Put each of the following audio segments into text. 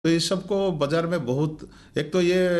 तो ये सबको बाजार में बहुत, एक तो ये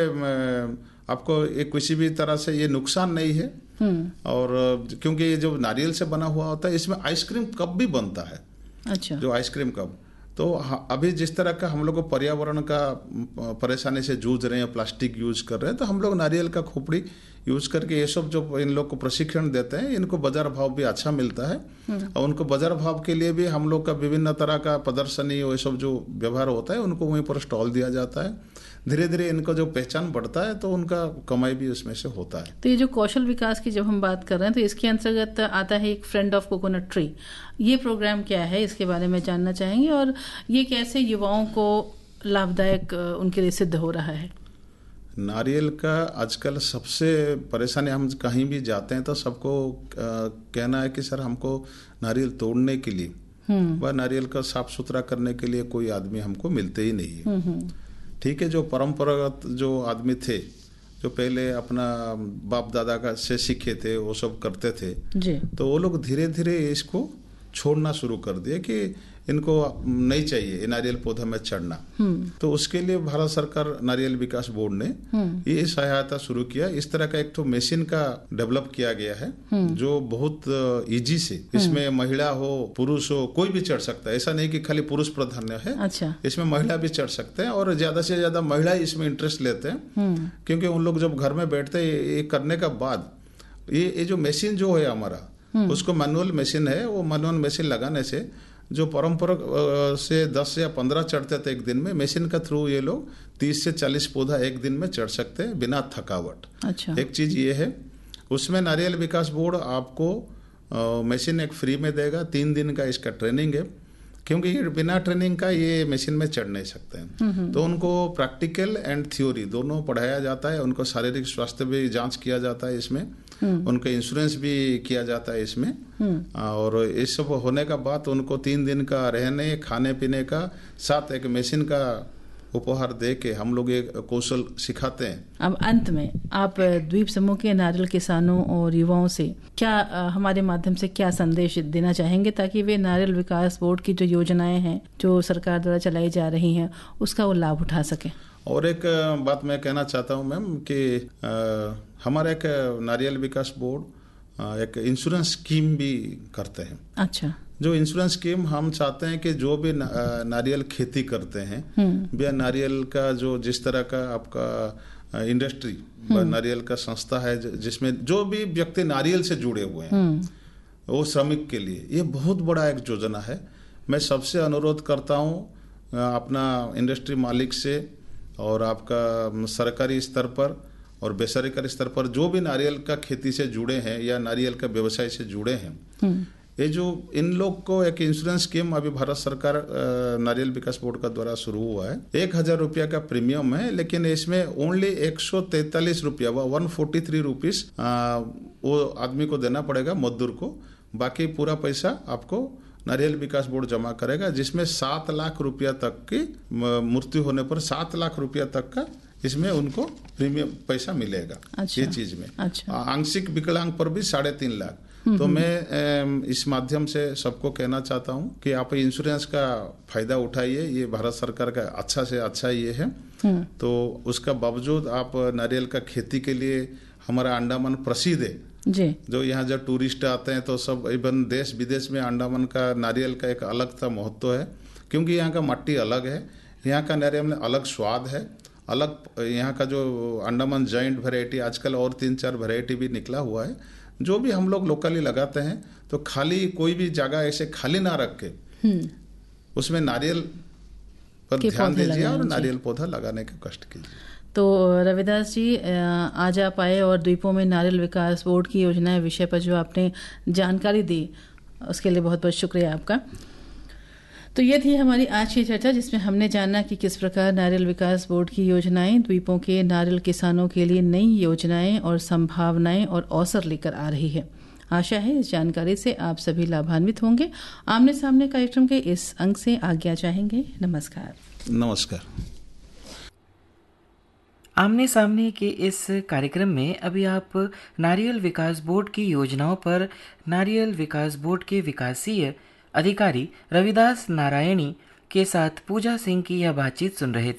आपको एक किसी भी तरह से ये नुकसान नहीं है। और क्योंकि ये जो नारियल से बना हुआ होता है, इसमें आइसक्रीम कप भी बनता है। अच्छा। जो आइसक्रीम कप, तो अभी जिस तरह का हम लोग को पर्यावरण का परेशानी से जूझ रहे हैं, प्लास्टिक यूज कर रहे हैं, तो हम लोग नारियल का खोपड़ी यूज करके ये सब जो इन लोग को प्रशिक्षण देते हैं, इनको बाजार भाव भी अच्छा मिलता है। और उनको बाजार भाव के लिए भी हम लोग का विभिन्न तरह का प्रदर्शनी, वो सब जो व्यवहार होता है, उनको वहीं पर स्टॉल दिया जाता है। धीरे धीरे इनको जो पहचान बढ़ता है, तो उनका कमाई भी उसमें से होता है। तो ये जो कौशल विकास की जब हम बात कर रहे हैं, तो इसके अंतर्गत आता है एक फ्रेंड ऑफ कोकोनट ट्री। ये प्रोग्राम क्या है, इसके बारे में जानना चाहेंगे, और ये कैसे युवाओं को लाभदायक उनके लिए सिद्ध हो रहा है? नारियल का आजकल सबसे परेशानी, हम कहीं भी जाते हैं तो सबको कहना है कि सर हमको नारियल तोड़ने के लिए व नारियल का साफ सुथरा करने के लिए कोई आदमी हमको मिलते ही नहीं है। ठीक है, जो परंपरागत जो आदमी थे, जो पहले अपना बाप दादा का से सीखे थे, वो सब करते थे जी। तो वो लोग धीरे धीरे इसको छोड़ना शुरू कर दिए कि इनको नहीं चाहिए ये नारियल पौधा में चढ़ना। तो उसके लिए भारत सरकार नारियल विकास बोर्ड ने ये सहायता शुरू किया। इस तरह का एक तो मशीन का डेवलप किया गया है, जो बहुत इजी से, इसमें महिला हो पुरुष हो कोई भी चढ़ सकता है। ऐसा नहीं कि खाली पुरुष प्राधान्य है। अच्छा। इसमें महिला भी चढ़ सकते हैं, और ज्यादा से ज्यादा महिला इसमें इंटरेस्ट लेते हैं। क्योंकि उन लोग जब घर में बैठते हैं, ये करने का बाद ये जो मशीन जो है हमारा, उसको मैनुअल मशीन है, वो मैनुअल मशीन लगाने से जो परंपरा से 10 या 15 चढ़ते थे एक दिन में, मशीन का थ्रू ये लोग 30 से 40 पौधा एक दिन में चढ़ सकते हैं बिना थकावट। अच्छा। एक चीज ये है, उसमें नारियल विकास बोर्ड आपको मशीन एक फ्री में देगा। 3 दिन का इसका ट्रेनिंग है, क्योंकि ये बिना ट्रेनिंग का ये मशीन में चढ़ नहीं सकते हैं। तो उनको प्रैक्टिकल एंड थ्योरी दोनों पढ़ाया जाता है। उनको शारीरिक स्वास्थ्य भी जांच किया जाता है इसमें, उनका इंश्योरेंस भी किया जाता है इसमें। और इस सब होने का बाद उनको 3 दिन का रहने खाने पीने का साथ एक मशीन का उपहार दे के हम लोग एक कौशल सिखाते हैं। अब अंत में आप द्वीप समूह के नारियल किसानों और युवाओं से क्या हमारे माध्यम से क्या संदेश देना चाहेंगे, ताकि वे नारियल विकास बोर्ड की जो योजनाएं हैं जो सरकार द्वारा चलाई जा रही हैं, उसका वो लाभ उठा सके? और एक बात मैं कहना चाहता हूँ मैम कि हमारा एक नारियल विकास बोर्ड एक इंश्योरेंस स्कीम भी करते हैं। अच्छा। जो इंश्योरेंस स्कीम हम चाहते हैं कि जो भी नारियल खेती करते हैं, या नारियल का जो जिस तरह का आपका इंडस्ट्री नारियल का संस्था है, जिसमें जो भी व्यक्ति नारियल से जुड़े हुए हैं, वो श्रमिक के लिए ये बहुत बड़ा एक योजना है। मैं सबसे अनुरोध करता हूँ अपना इंडस्ट्री मालिक से और आपका सरकारी स्तर पर और बेसरकारी स्तर पर जो भी नारियल का खेती से जुड़े हैं या नारियल का व्यवसाय से जुड़े हैं, ये जो इन लोग को एक इंश्योरेंस स्कीम अभी भारत सरकार नारियल विकास बोर्ड का द्वारा शुरू हुआ है। 1000 रुपया का प्रीमियम है, लेकिन इसमें ओनली 143 रुपया, 143 रुपीज वो आदमी को देना पड़ेगा, मजदूर को। बाकी पूरा पैसा आपको नारियल विकास बोर्ड जमा करेगा, जिसमें 7 लाख रुपया तक की मृत्यु होने पर 7 लाख रुपया तक का इसमें उनको प्रीमियम पैसा मिलेगा। अच्छा। ये चीज में। अच्छा। आंशिक विकलांग पर भी 3.5 लाख। तो मैं इस माध्यम से सबको कहना चाहता हूँ कि आप इंश्योरेंस का फायदा उठाइए। ये भारत सरकार का अच्छा से अच्छा ये है। तो उसका बावजूद आप नारियल का खेती के लिए, हमारा अंडमान प्रसिद्ध है जी। जो यहाँ जब टूरिस्ट आते हैं तो सब इवन देश विदेश में अंडमान का नारियल का एक अलग सा महत्व है, क्योंकि यहाँ का मट्टी अलग है, यहाँ का नारियल में अलग स्वाद है, अलग यहाँ का जो अंडमान जॉइंट वैरायटी, आजकल और 3-4 वैरायटी भी निकला हुआ है, जो भी हम लोग लोकली लगाते हैं। तो खाली कोई भी जगह ऐसे खाली ना रख के उसमें नारियल पर ध्यान दीजिए और नारियल पौधा लगाने का कष्ट कीजिए। तो रविदास जी, आज आप आए और द्वीपों में नारियल विकास बोर्ड की योजनाएं विषय पर जो आपने जानकारी दी, उसके लिए बहुत बहुत शुक्रिया आपका। तो ये थी हमारी आज की चर्चा, जिसमें हमने जाना कि किस प्रकार नारियल विकास बोर्ड की योजनाएं द्वीपों के नारियल किसानों के लिए नई योजनाएं और संभावनाएं और अवसर लेकर आ रही है। आशा है इस जानकारी से आप सभी लाभान्वित होंगे। आमने सामने कार्यक्रम के इस अंक से आज्ञा चाहेंगे। नमस्कार। नमस्कार। आमने सामने के इस कार्यक्रम में अभी आप नारियल विकास बोर्ड की योजनाओं पर नारियल विकास बोर्ड के विकासीय अधिकारी रविदास नारायणी के साथ पूजा सिंह की यह बातचीत सुन रहे थे।